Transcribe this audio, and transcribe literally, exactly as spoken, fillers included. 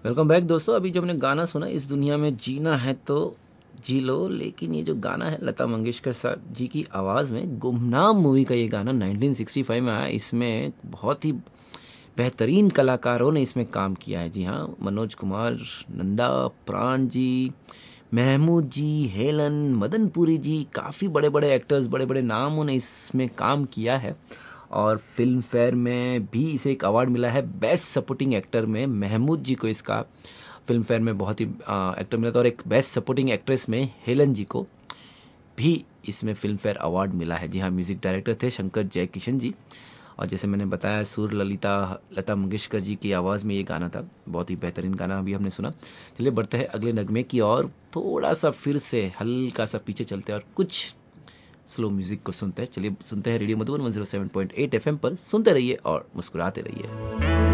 Welcome back दोस्तों। अभी जो हमने गाना सुना, इस दुनिया में जीना है तो जी लो, लेकिन ये जो गाना है लता मंगेशकर साहब जी की आवाज़ में, गुमनाम मूवी का ये गाना नाइनटीन सिक्सटी फाइव में आया। इसमें बहुत ही बेहतरीन कलाकारों ने इसमें काम किया है। जी हाँ, मनोज कुमार, नंदा, प्राण जी, महमूद जी, हेलन, मदनपुरी जी, काफ़ी बड़े बड़े एक्टर्स, बड़े बड़े नामों ने इसमें काम किया है। और फिल्म फेयर में भी इसे एक अवार्ड मिला है बेस्ट सपोर्टिंग एक्टर में। महमूद जी को इसका फिल्म फेयर में बहुत ही आ, एक्टर मिला था, और एक बेस्ट सपोर्टिंग एक्ट्रेस में हेलन जी को भी इसमें फिल्म फेयर अवार्ड मिला है। जी हाँ, म्यूजिक डायरेक्टर थे शंकर जयकिशन जी, और जैसे मैंने बताया, सुर ललिता लता मंगेशकर जी की आवाज़ में ये गाना था। बहुत ही बेहतरीन गाना अभी हमने सुना। चलिए बढ़ते हैं अगले नगमे की और, थोड़ा सा फिर से हल्का सा पीछे चलते हैं और कुछ स्लो म्यूजिक को सुनते हैं। चलिए सुनते हैं radio Madhuban one zero seven point eight FM पर। सुनते रहिए और मुस्कुराते रहिए।